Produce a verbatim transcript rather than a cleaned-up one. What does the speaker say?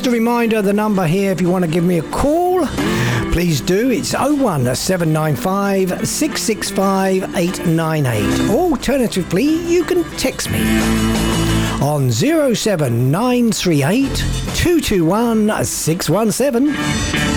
Just a reminder, the number here, if you want to give me a call, please do. It's oh one seven nine five, six six five, eight nine eight. Alternatively, you can text me on oh seven nine three eight, two two one, six one seven.